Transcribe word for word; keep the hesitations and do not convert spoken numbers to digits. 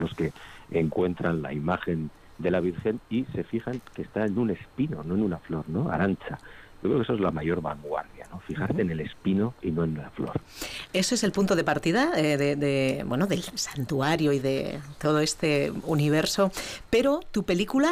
los que encuentran la imagen de la Virgen y se fijan que está en un espino, no en una flor, ¿no? Arancha. Yo creo que eso es la mayor vanguardia, ¿no? Fijarte uh-huh. en el espino y no en la flor. Ese es el punto de partida eh, de, de, bueno, del santuario y de todo este universo. Pero tu película